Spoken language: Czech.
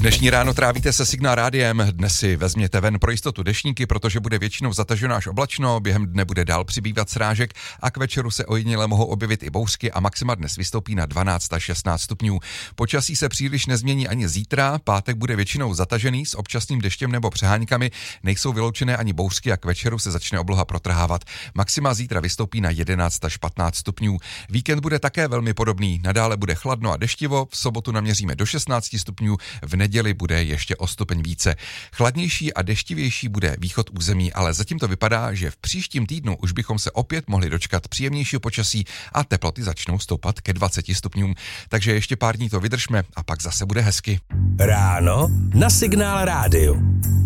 Dnešní ráno trávíte se Signál rádiem, dnes si vezměte ven pro jistotu deštníky, protože bude většinou zataženo až oblačno, během dne bude dál přibývat srážek a k večeru se ojediněle mohou objevit i bouřky a maxima dnes vystoupí na 12 až 16 stupňů. Počasí se příliš nezmění ani zítra, pátek bude většinou zatažený s občasným deštěm nebo přeháňkami, nejsou vyloučené ani bouřky a k večeru se začne obloha protrhávat. Maxima zítra vystoupí na 11 až 15 stupňů. Víkend bude také velmi podobný, nadále bude chladno a deštivo, v sobotu naměříme do 16 stupňů, v neděli bude ještě o stupeň více. Chladnější a deštivější bude východ území, ale zatím to vypadá, že v příštím týdnu už bychom se opět mohli dočkat příjemnějšího počasí a teploty začnou stoupat ke 20 stupňům. Takže ještě pár dní to vydržme a pak zase bude hezky. Ráno na Signál rádiu.